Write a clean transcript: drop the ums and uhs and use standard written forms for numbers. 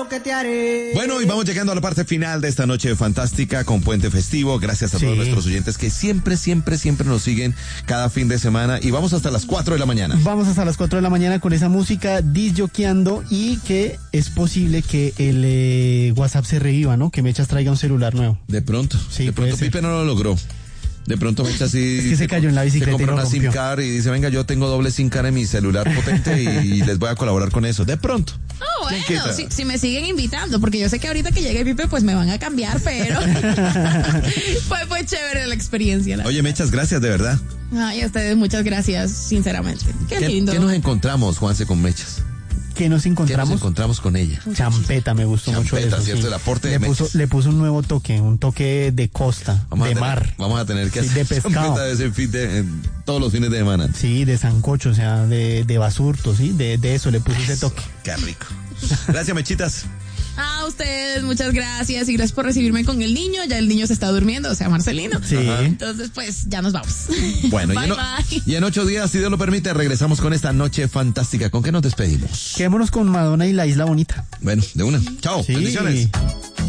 lo que te haré. Bueno, y vamos llegando a la parte final de esta noche fantástica con Puente Festivo. Gracias a todos nuestros oyentes que siempre nos siguen cada fin de semana. Y vamos hasta las 4 de la mañana. Vamos hasta las 4 de la mañana con esa música disjoqueando, y que es posible que el WhatsApp se reviva, ¿no? Que Mechas traiga un celular nuevo. De pronto. Sí, de pronto Pipe no lo logró. De pronto Mecha así. Es que se cayó en la bicicleta. Se compra y una rompió. SIM card y dice, venga, yo tengo doble SIM card en mi celular potente y les voy a colaborar con eso. De pronto. Oh, bueno, si me siguen invitando, porque yo sé que ahorita que llegue Pipe, pues me van a cambiar, pero fue chévere la experiencia. Oye, Mechas, gracias, de verdad. Ay, a ustedes muchas gracias, sinceramente. Qué lindo. ¿Qué nos encontramos, Juanse, con Mechas? ¿Qué nos encontramos? ¿Qué nos encontramos con ella? Champeta, me gustó mucho eso. ¿Cierto? Sí. El aporte de Mechas. Le puso un nuevo toque, un toque de costa, mar. Vamos a tener que hacer de pescado. Champeta de ese fin todos los fines de semana. Sí, de sancocho, o sea, de basurto, sí, de eso le puso ese toque. Qué rico. Gracias, Mechitas. A ustedes, muchas gracias, y gracias por recibirme con el niño. Ya el niño se está durmiendo, o sea, Marcelino. Sí. Entonces, pues, ya nos vamos. Bueno, bye. Y en 8 días, si Dios lo permite, regresamos con esta noche fantástica. ¿Con qué nos despedimos? Quedémonos con Madonna y La Isla Bonita. Bueno, de una. Chao, Sí. bendiciones.